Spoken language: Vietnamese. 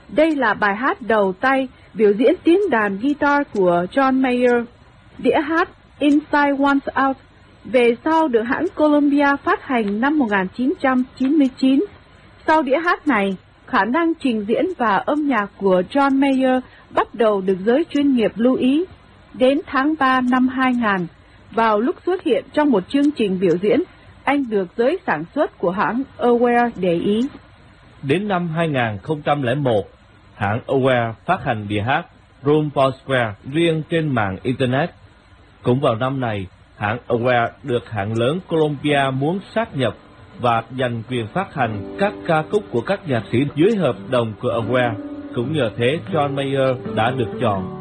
Đây là bài hát đầu tay biểu diễn tiếng đàn guitar của John Mayer. Đĩa hát Inside Once Out về sau được hãng Columbia phát hành năm 1999. Sau đĩa hát này, khả năng trình diễn và âm nhạc của John Mayer bắt đầu được giới chuyên nghiệp lưu ý. Đến tháng 3 năm 2000, vào lúc xuất hiện trong một chương trình biểu diễn, anh được giới sản xuất của hãng Aware để ý. Đến năm 2001, hãng Aware phát hành đĩa hát Room for Square riêng trên mạng Internet. Cũng vào năm này, hãng Aware được hãng lớn Columbia muốn sát nhập và giành quyền phát hành các ca khúc của các nhạc sĩ dưới hợp đồng của Aware. Cũng nhờ thế John Mayer đã được chọn.